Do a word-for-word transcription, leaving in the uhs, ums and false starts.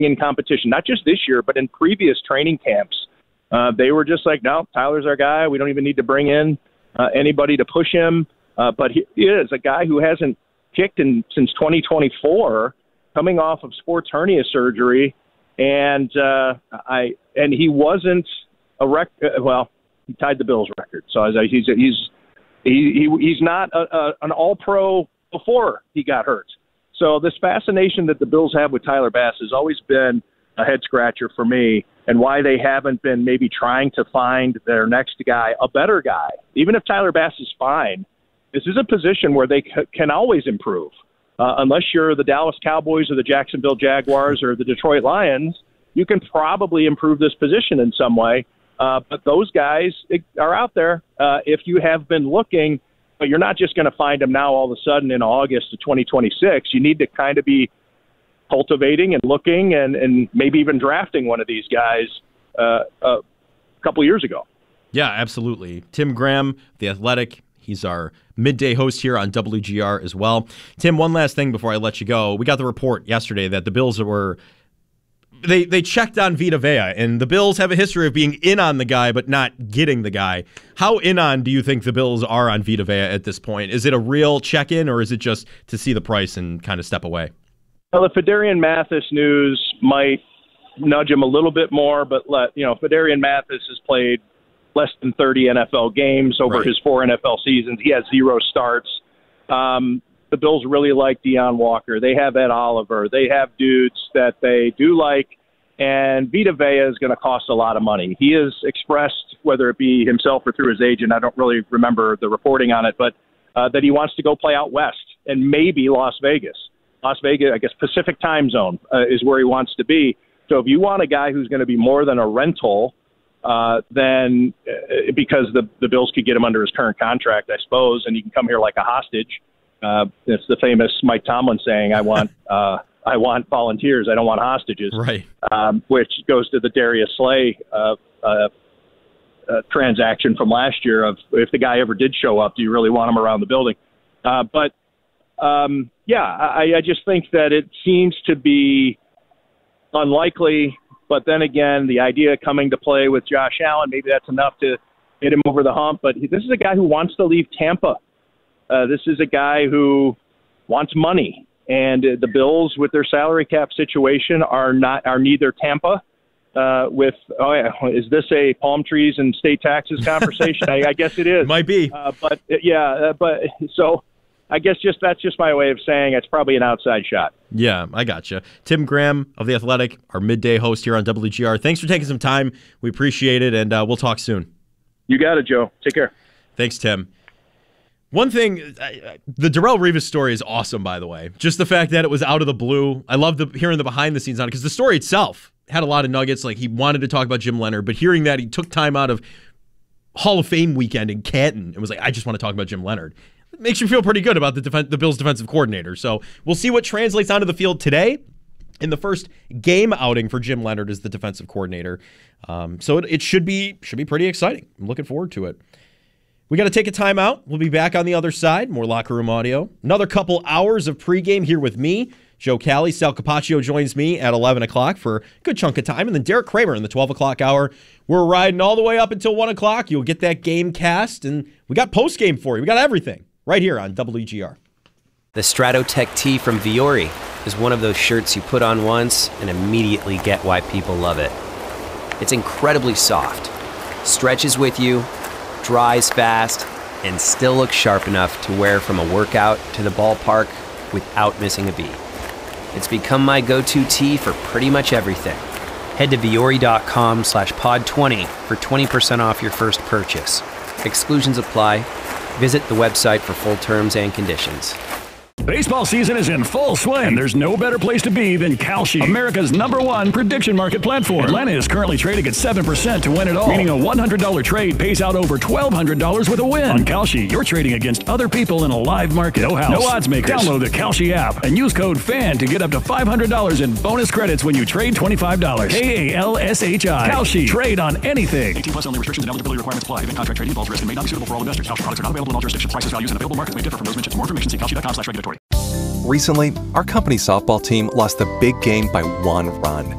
in competition, not just this year, but in previous training camps. Uh, they were just like, no, Tyler's our guy. We don't even need to bring in uh, anybody to push him. Uh, but he is a guy who hasn't kicked in since twenty twenty-four, coming off of sports hernia surgery. And uh, I and he wasn't a rec. Well, he tied the Bills record. So he's he's he, he he's not a, a, an all-pro before he got hurt. So this fascination that the Bills have with Tyler Bass has always been a head-scratcher for me, and why they haven't been maybe trying to find their next guy, a better guy. Even if Tyler Bass is fine, this is a position where they c- can always improve. Uh, unless you're the Dallas Cowboys or the Jacksonville Jaguars or the Detroit Lions, you can probably improve this position in some way. Uh, but those guys are out there. Uh, if you have been looking, but you're not just going to find them now all of a sudden in August of twenty twenty-six. You need to kind of be cultivating and looking and, and maybe even drafting one of these guys uh, a couple years ago. Yeah, absolutely. Tim Graham, The Athletic. He's our midday host here on W G R as well. Tim, one last thing before I let you go. We got the report yesterday that the Bills were they they checked on Vita Vea, and the Bills have a history of being in on the guy but not getting the guy. How in on do you think the Bills are on Vita Vea at this point? Is it a real check-in, or is it just to see the price and kind of step away? Well, the Fedarian Mathis news might nudge him a little bit more, but let you know, Fedarian Mathis has played less than thirty N F L games over right. his four N F L seasons. He has zero starts. Um, the Bills really like Deion Walker. They have Ed Oliver. They have dudes that they do like, and Vita Vea is going to cost a lot of money. He has expressed, whether it be himself or through his agent, I don't really remember the reporting on it, but uh, that he wants to go play out west and maybe Las Vegas. Las Vegas, I guess Pacific time zone uh, is where he wants to be. So if you want a guy who's going to be more than a rental, Uh, then uh, because the the Bills could get him under his current contract, I suppose, and he can come here like a hostage. Uh, it's the famous Mike Tomlin saying, "I want uh, I want volunteers. I don't want hostages." Right. Um, which goes to the Darius Slay uh, uh, uh, transaction from last year. Of if the guy ever did show up, do you really want him around the building? Uh, but um, yeah, I, I just think that it seems to be unlikely. But then again, the idea coming to play with Josh Allen, maybe that's enough to get him over the hump. But this is a guy who wants to leave Tampa. Uh, this is a guy who wants money. And the Bills, with their salary cap situation, are not are neither Tampa uh, with, oh, yeah, is this a palm trees and state taxes conversation? I, I guess it is. Might be. Uh, but, yeah, uh, but so I guess just that's just my way of saying it's probably an outside shot. Yeah, I gotcha. Tim Graham of The Athletic, our midday host here on W G R. Thanks for taking some time. We appreciate it, and uh, we'll talk soon. You got it, Joe. Take care. Thanks, Tim. One thing, the Darrelle Revis story is awesome, by the way. Just the fact that it was out of the blue. I love the, hearing the behind-the-scenes on it, because the story itself had a lot of nuggets. Like, he wanted to talk about Jim Leonhard, but hearing that he took time out of Hall of Fame weekend in Canton and was like, I just want to talk about Jim Leonhard. It makes you feel pretty good about the def- the Bills' defensive coordinator. So we'll see what translates onto the field today in the first game outing for Jim Leonhard as the defensive coordinator. Um, so it, it should be should be pretty exciting. I'm looking forward to it. We got to take a timeout. We'll be back on the other side. More Locker Room Audio. Another couple hours of pregame here with me, Joe Cali. Sal Capaccio joins me at eleven o'clock for a good chunk of time. And then Derek Kramer in the twelve o'clock hour. We're riding all the way up until one o'clock. You'll get that game cast. And we got postgame for you. We got everything right here on W G R. The Stratotech tee from Viore is one of those shirts you put on once and immediately get why people love it. It's incredibly soft, stretches with you, dries fast, and still looks sharp enough to wear from a workout to the ballpark without missing a beat. It's become my go-to tee for pretty much everything. Head to Viore.com slash pod 20 for twenty percent off your first purchase. Exclusions apply. Visit the website for full terms and conditions. Baseball season is in full swing, and there's no better place to be than Kalshi, America's number one prediction market platform. Atlanta is currently trading at seven percent to win it all, meaning a one hundred dollars trade pays out over twelve hundred dollars with a win. On Kalshi, you're trading against other people in a live market. No house, no odds makers. Download the Kalshi app and use code FAN to get up to five hundred dollars in bonus credits when you trade twenty-five dollars. K A L S H I. Kalshi. Trade on anything. eighteen plus only. Restrictions and eligibility requirements apply. Event contract trading involves risk and may not be suitable for all investors. Kalshi products are not available in all jurisdictions. Prices, values, and available markets may differ from those mentioned. For more information, see Kalshi dot com slash regulatory. Recently, our company softball team lost the big game by one run.